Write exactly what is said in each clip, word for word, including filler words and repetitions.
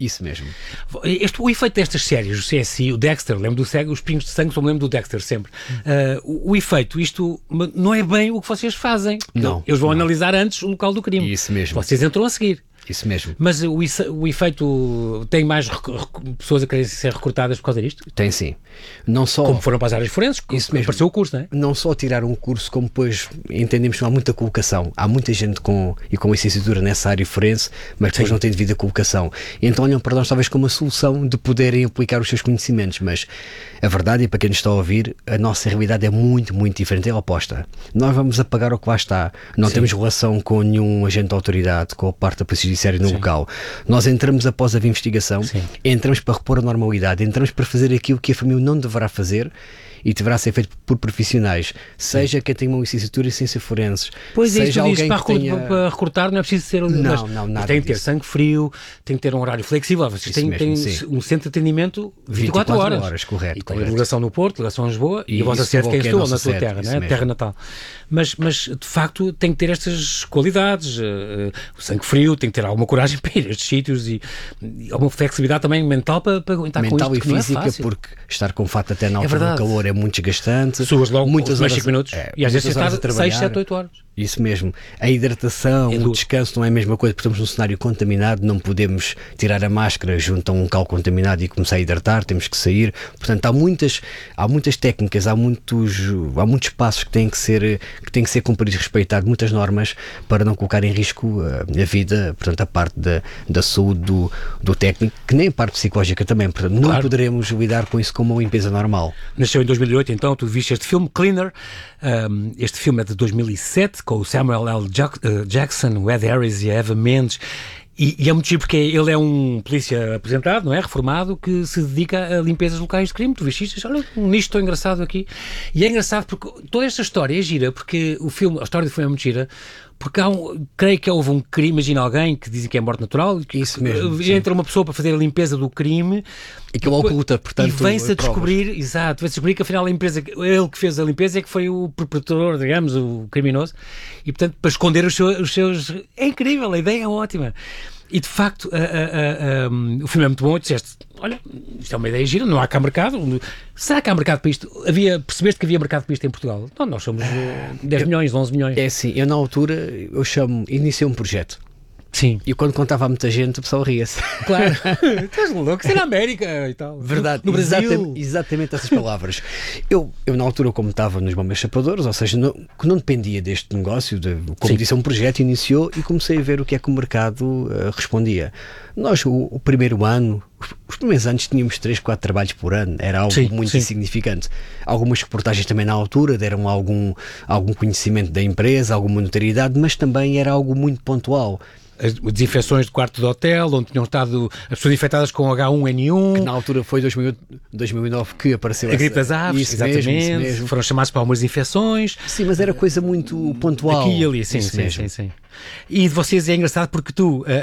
Isso mesmo. Este, o efeito destas séries, o C S I, o Dexter, lembro do sangue, os pingos de sangue, só me lembro do Dexter sempre. Uh, o, o efeito, isto não é bem o que vocês fazem. Não. Eles vão não. analisar antes o local do crime. Isso mesmo. Vocês entram a seguir. Isso mesmo. Mas o, o efeito tem mais rec, rec, pessoas a querem ser recrutadas por causa disto? Tem sim. Não só... Como foram para as áreas forenses, isso mesmo. Apareceu o curso, não é? Não só tirar um curso, como depois entendemos que há muita colocação. Há muita gente com, e com licenciatura nessa área forense, mas depois sim. não tem devida colocação. E então olham para nós talvez como uma solução de poderem aplicar os seus conhecimentos, mas a verdade, e para quem nos está a ouvir, a nossa realidade é muito, muito diferente, é oposta. Nós vamos apagar o que lá está. Não sim. temos relação com nenhum agente de autoridade, com a parte da Polícia Judiciária no sim. local. Nós entramos após a investigação, sim. entramos para repor a normalidade, entramos para fazer aquilo que a família não deverá fazer e deverá ser feito por profissionais, seja quem tenha uma licenciatura em ciências forenses, pois seja é, alguém para, que tenha... para recrutar não é preciso ser... Não, não, nada tem que ter disso. sangue frio, tem que ter um horário flexível, vocês têm, têm um centro de atendimento vinte e quatro horas. horas, correto. E correto. tem a delegação no Porto, delegação em Lisboa e, e a vossa sede que é em Setúbal, na sua terra, né? Terra natal. Mas, mas, de facto, tem que ter estas qualidades, uh, o sangue frio, tem que ter alguma coragem para ir a estes sítios e, e alguma flexibilidade também mental para, para aguentar mental com isto, e física, não é fácil. Porque estar com fato até na altura do calor é muito desgastante. Suas logo muitas mais horas, cinco minutos é, e às vezes estar seis, sete, oito oito horas. Isso mesmo. A hidratação, é o descanso não é a mesma coisa, porque estamos num cenário contaminado, não podemos tirar a máscara junto a um local contaminado e começar a hidratar, temos que sair. Portanto, há muitas, há muitas técnicas, há muitos, há muitos passos que têm que ser, que têm que ser cumpridos e respeitados, muitas normas para não colocar em risco a, a vida, portanto, a parte da, da saúde do, do técnico, que nem a parte psicológica também. Portanto, claro. Não poderemos lidar com isso como uma limpeza normal. Nasceu em dois mil e oito, então, tu viste este filme, Cleaner. Um, este filme é de dois mil e sete, com o Samuel L. Jackson, o Ed Harris e a Eva Mendes. E, e é muito giro porque ele é um polícia aposentado, não é? Reformado, que se dedica a limpezas locais de crime. Tu viste isto? Olha, um nicho tão engraçado aqui. E é engraçado porque toda esta história é gira, porque o filme, a história do filme é muito gira, porque há um, creio que houve um crime, imagina alguém que dizem que é morte natural, que isso mesmo, entra sim. uma pessoa para fazer a limpeza do crime e que ele oculta, portanto, e vem-se a descobrir, provas. Exato, vem-se a descobrir que afinal a empresa, ele que fez a limpeza é que foi o perpetrador, digamos, o criminoso, e portanto para esconder os seus, os seus... é incrível, a ideia é ótima. E de facto a, a, a, a, um, o filme é muito bom. E disseste, olha, isto é uma ideia gira, não há cá mercado. Será que há mercado para isto? Havia, percebeste que havia mercado para isto em Portugal? Não, nós somos uh, dez milhões, onze milhões. É assim, eu na altura, eu chamo, iniciei um projeto. Sim. E quando contava a muita gente, o pessoal ria-se. Claro. Estás louco, isso é na América e tal. Verdade. No, no Brasil. Exatamente, exatamente essas palavras. Eu, eu, na altura, como estava nos bombeiros chapadores, ou seja, não, que não dependia deste negócio, de, como Sim. disse, um projeto iniciou e comecei a ver o que é que o mercado uh, respondia. Nós, o, o primeiro ano, os primeiros anos tínhamos três, quatro trabalhos por ano, era algo sim, muito sim. insignificante. Algumas reportagens também na altura deram algum, algum conhecimento da empresa, alguma notoriedade, mas também era algo muito pontual. As desinfecções de quarto de hotel, onde tinham estado as pessoas infectadas com H um N um. Que na altura foi dois mil e nove que apareceu a gripe das aves, isso exatamente. Mesmo, mesmo. Foram chamados para algumas infecções. Sim, mas era coisa muito pontual. Aqui e ali, sim, sim, mesmo. sim, sim. E de vocês é engraçado porque tu uh, uh,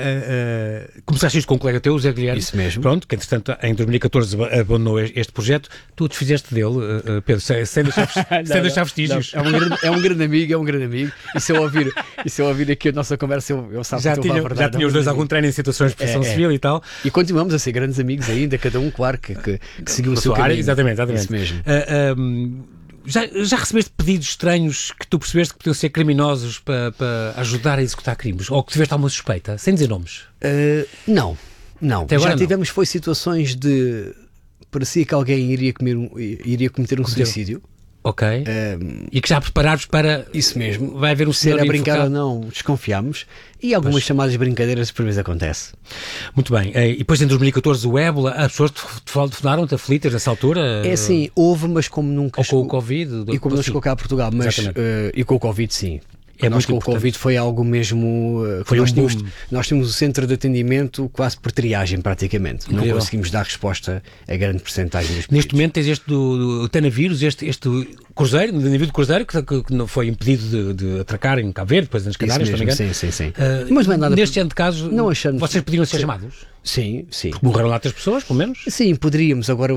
uh, começaste isto com um colega teu, o Zé Guilherme. Isso mesmo. Pronto, que entretanto em dois mil e catorze abandonou este projeto. Tu desfizeste dele, uh, uh, Pedro, sem, sem deixar, não, sem deixar vestígios. Não, é, um grande, é um grande amigo, é um grande amigo. E se eu ouvir, e se eu ouvir aqui a nossa conversa, eu, eu sabe já que tinha, a verdade. Já tinha os dois algum treino em situações de proteção é, é. civil e tal. E continuamos a ser grandes amigos ainda, cada um, claro, que, que, que seguiu o seu caminho. Área, exatamente, exatamente. Isso mesmo. Uh, um, Já, já recebeste pedidos estranhos que tu percebeste que podiam ser criminosos para, para ajudar a executar crimes? Ou que tiveste alguma suspeita, sem dizer nomes? Uh, não, não. Até já não. tivemos foi situações de... Parecia que alguém iria, comer um, iria cometer um Cometeu. suicídio. Ok. Um, e que já preparados para... Isso mesmo. Vai haver um Se era a brincar enfocado. Ou não, desconfiámos. E algumas pois. chamadas de brincadeiras por vezes acontece. Muito bem. E depois em dois mil e catorze o ébola, as pessoas telefonaram-te aflitas nessa altura? É assim, houve, mas como nunca... Ou com o Covid? E como não chegou cá a Portugal, mas... Uh, e com o Covid, sim. É nós com o Covid foi algo mesmo... Uh, foi nós, um tínhamos, nós tínhamos o centro de atendimento quase por triagem, praticamente. Incrível. Não conseguimos dar resposta a grande porcentagem dos pedidos. Neste momento tens este do, do Tenavírus, este, este cruzeiro, o navio de cruzeiro, que, que, que não foi impedido de, de atracar em Cabo Verde, depois nas Canárias, mesmo, também. Sim, sim, sim. Uh, Mas não é nada... Neste ano de casos, não achamos... vocês podiam ser sim. chamados? Sim, sim. Porque morreram lá três pessoas, pelo menos? Sim, poderíamos. Agora,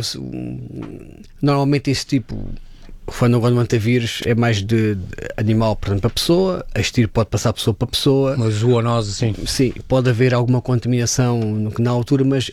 normalmente esse tipo... Quando o antivírus é mais de, de animal, portanto, para pessoa, a estir pode passar pessoa para pessoa. Uma zoonose, sim. Sim, pode haver alguma contaminação na altura, mas